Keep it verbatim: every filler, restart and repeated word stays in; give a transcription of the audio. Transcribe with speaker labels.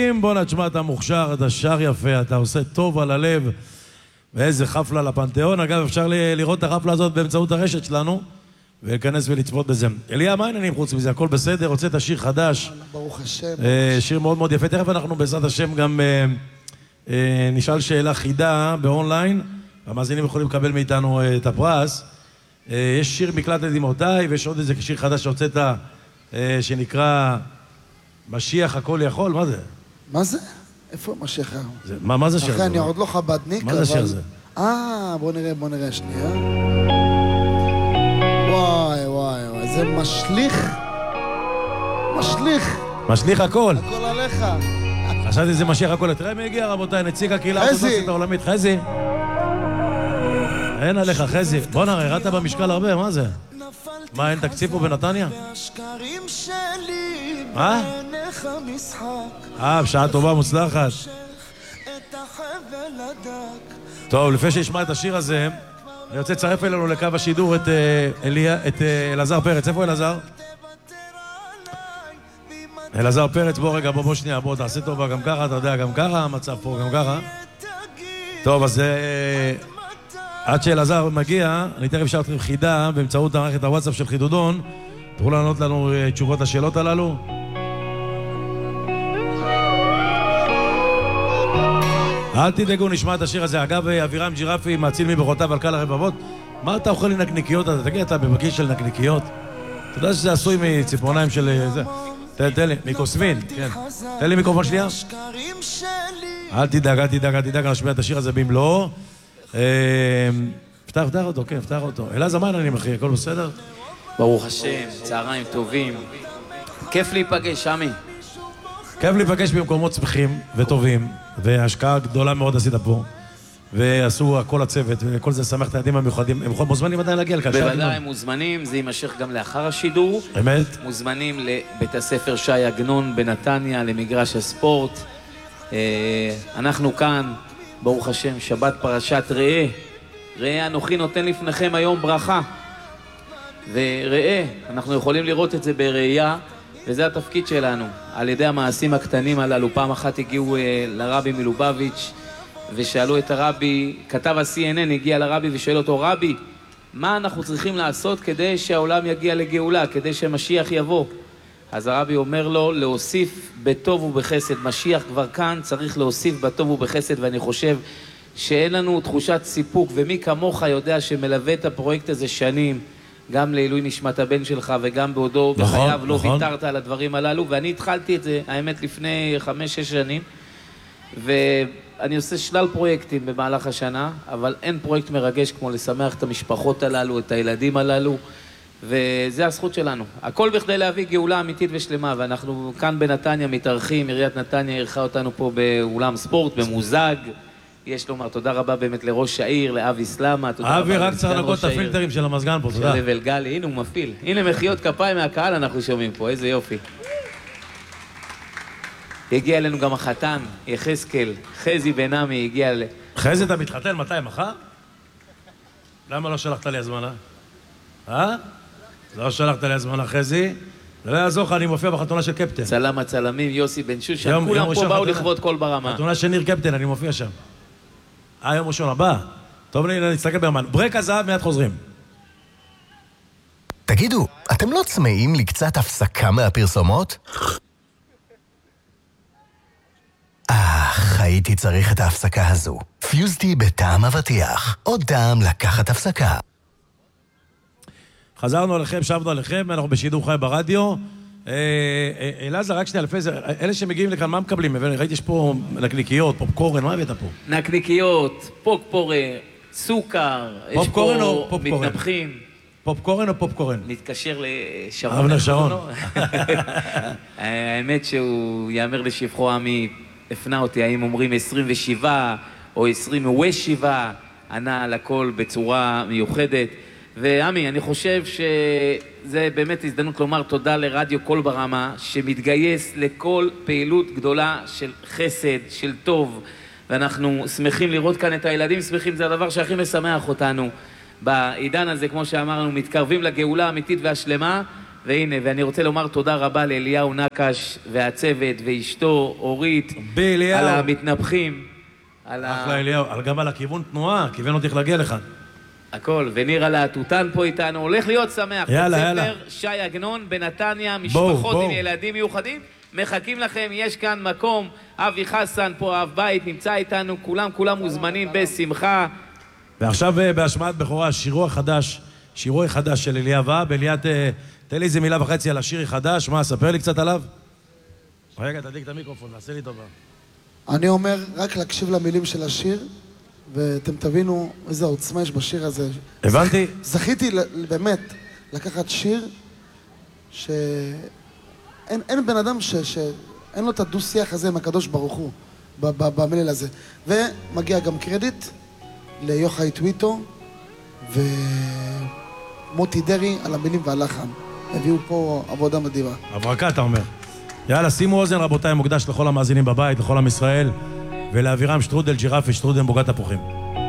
Speaker 1: שים, בוא נשמע, אתה מוכשר, אתה שר יפה, אתה עושה טוב על הלב, ואיזה חפלה לפנתיאון. אגב, אפשר לראות את החפלה הזאת באמצעות הרשת שלנו, ולהיכנס ולצפות בזה. אליה, מה העניינים חוץ מזה? הכל בסדר? הוצאת שיר חדש.
Speaker 2: ברוך השם.
Speaker 1: שיר מאוד מאוד יפה. תכף אנחנו בעזרת השם גם נשאל שאלה חידה באונליין, והמאזינים יכולים לקבל מאיתנו את הפרס. יש שיר מקלט לדמעותיי, ויש עוד איזה שיר חדש שהוצאת, שנקרא משיח הכל יכול. מה זה?
Speaker 2: מה זה? איפה משיח?
Speaker 1: מה זה שיר זה?
Speaker 2: אחרי, אני עוד לא חבדניק.
Speaker 1: מה זה שיר זה?
Speaker 2: אה, בוא נראה, בוא נראה שנייה. וואי, וואי, וואי, זה משליך. משליך.
Speaker 1: משליך הכל.
Speaker 2: הכל עליך.
Speaker 1: חשבתי זה משיח הכל. תראה מי הגיע, רבותיי, נציג הקהילה האורתודוקסית העולמית. חזי. אין עליך, חזי. בוא נראה, הראת במשקל הרבה, מה זה? מה, אין תקציב פה בנתניה? מה? אה, בשעה טובה, מוצלחת. טוב, לפני שישמע את השיר הזה, אני רוצה לצרף אלינו לקו השידור את אלעזר פרץ. איפה אלעזר? אלעזר פרץ, בוא רגע, בוא בוא שנייה, בוא תעשה טובה גם ככה, אתה יודע, גם ככה, המצב פה גם ככה. טוב, אז עד שאלעזר מגיע, אני תכף אפשר אתכם חידה באמצעות מערכת הוואטסאפ של חידודון. תוכלו לענות לנו תשובות לשאלות הללו. אל תדאגו, נשמע את השיר הזה. אגב, אבירם ג'ירפי מאציל מברכותיו על קהל הרבבות. מה אתה אוכל לנקניקיות? אתה תגיד, אתה בבקיש של נקניקיות? אתה יודע שזה עשוי מציפורניים של זה? תן לי, מקוסמין, כן. תן לי מיקרופון שנייה. אל תדאג, אל תדאג, אל תדאג, נשמיע את השיר הזה במלואו. פתח, פתח אותו, כן, פתח אותו. אלעזר, מה העניינים, אחי? הכל בסדר?
Speaker 3: ברוך השם, צהריים טובים. כיף להיפגש, עמי.
Speaker 1: כיף להיפגש במקומות צמחים וטובים, והשקעה גדולה מאוד עשית פה, ועשו כל הצוות, וכל זה שמח את הילדים המיוחדים. הם מוזמנים עדיין להגיע לכאן.
Speaker 3: בוודאי, מוזמנים, זה יימשך גם לאחר השידור.
Speaker 1: אמת?
Speaker 3: מוזמנים לבית הספר שי עגנון בנתניה, למגרש הספורט. אנחנו כאן, ברוך השם, שבת פרשת ראה. ראה, אנוכי נותן לפניכם היום ברכה. וראה, אנחנו יכולים לראות את זה בראייה, וזה התפקיד שלנו. על ידי המעשים הקטנים הללו, פעם אחת הגיעו לרבי מלובביץ' ושאלו את הרבי, כתב ה-סי אן אן, הגיע לרבי ושאל אותו, רבי, מה אנחנו צריכים לעשות כדי שהעולם יגיע לגאולה, כדי שמשיח יבוא? אז הרבי אומר לו, להוסיף בטוב ובחסד. משיח כבר כאן, צריך להוסיף בטוב ובחסד, ואני חושב שאין לנו תחושת סיפוק, ומי כמוך יודע שמלווה את הפרויקט הזה שנים, גם לעילוי נשמת הבן שלך וגם בעודו
Speaker 1: נכון,
Speaker 3: בחייו לא
Speaker 1: נכון.
Speaker 3: ויתרת על הדברים הללו, ואני התחלתי את זה, האמת, לפני חמש, שש שנים, ואני עושה שלל פרויקטים במהלך השנה, אבל אין פרויקט מרגש כמו לשמח את המשפחות הללו, את הילדים הללו, וזה הזכות שלנו. הכל בכדי להביא גאולה אמיתית ושלמה, ואנחנו כאן בנתניה מתארחים, עיריית נתניה ערכה אותנו פה באולם ספורט, במוזג. יש לומר תודה רבה באמת לראש העיר, לאבי סלמה.
Speaker 1: אבי, רק צריך לנקות את הפילטרים של המזגן פה, תודה.
Speaker 3: של לבל גלי, הנה הוא מפעיל. הנה מחיאות כפיים מהקהל אנחנו שומעים פה, איזה יופי. הגיע אלינו גם החתן, יחזקאל, חזי בן עמי הגיע ל...
Speaker 1: חזי, אתה מתחתן מתי, מחר? למה לא שלחת לי הזמנה? אה? לא שלחת לי הזמנה, חזי? זה לא יעזור לך, אני מופיע בחתונה של קפטן.
Speaker 3: צלם הצלמים, יוסי בן שושן, כולם פה באו לכבוד כל ברמה.
Speaker 1: חתונה של ניר קפטן, אני מופיע שם. אה, יום ראשון הבא. טוב, נסתכל ברמן. ברק הזהב, מיד חוזרים.
Speaker 4: תגידו, אתם לא צמאים לקצת הפסקה מהפרסומות? אך, הייתי צריך את ההפסקה הזו. פיוזטי בטעם אבטיח. עוד טעם לקחת הפסקה.
Speaker 1: חזרנו עליכם, שבנו עליכם, אנחנו בשידור חי ברדיו. אלעזר, רק שנייה, לפני זה, אלה שמגיעים לכאן, מה מקבלים? ראיתי שפה נקניקיות, פופקורן, מה הבאת פה?
Speaker 3: נקניקיות, פופקורן, סוכר, יש פה מתנפחים.
Speaker 1: פופקורן או פופקורן?
Speaker 3: נתקשר לשרון.
Speaker 1: אבנר שרון.
Speaker 3: האמת שהוא יאמר לשבחו, עמי הפנה אותי, האם אומרים עשרים ושבע או עשרים ושבע, ענה על הכל בצורה מיוחדת. ועמי, אני חושב שזה באמת הזדמנות לומר תודה לרדיו קול ברמה, שמתגייס לכל פעילות גדולה של חסד, של טוב, ואנחנו שמחים לראות כאן את הילדים, שמחים, זה הדבר שהכי משמח אותנו. בעידן הזה, כמו שאמרנו, מתקרבים לגאולה האמיתית והשלמה, והנה, ואני רוצה לומר תודה רבה לאליהו נקש והצוות ואשתו, אורית,
Speaker 1: באליהו.
Speaker 3: על המתנפחים, על ה...
Speaker 1: אחלה אליהו, על- גם על הכיוון תנועה, כיוון אותי להגיע לכאן.
Speaker 3: הכל, וניר על התותן פה איתנו, הולך להיות שמח.
Speaker 1: יאללה,
Speaker 3: בית
Speaker 1: יאללה.
Speaker 3: ספר שי עגנון בנתניה,
Speaker 1: בואו,
Speaker 3: משפחות
Speaker 1: בואו.
Speaker 3: עם ילדים מיוחדים, מחכים לכם, יש כאן מקום, אבי חסן פה, אב בית, נמצא איתנו, כולם כולם מוזמנים בשמחה.
Speaker 1: ועכשיו אה, בהשמעת בכורה, שירו החדש, שירו החדש של אליה ואב. אליה, ת- תן לי איזה מילה וחצי על השיר החדש, מה, ספר לי קצת עליו? רגע, תדליק את המיקרופון, נעשה לי טובה.
Speaker 2: אני אומר, רק להקשיב למילים של השיר, ואתם תבינו איזה עוצמה יש בשיר הזה.
Speaker 1: הבנתי?
Speaker 2: זכיתי ל- באמת לקחת שיר שאין אין בן אדם ש... שאין לו את הדו-שיח הזה עם הקדוש ברוך הוא ב- ב- במלל הזה. ומגיע גם קרדיט ליוחאי טוויטו ומוטי דרי על המילים והלחן. הביאו פה עבודה מדהימה.
Speaker 1: הברקה, אתה אומר. יאללה, שימו אוזן, רבותיי, מוקדש לכל המאזינים בבית, לכל עם ישראל, ולאבירם שטרודל ג'ירפי, שטרודל בוגת תפוחים.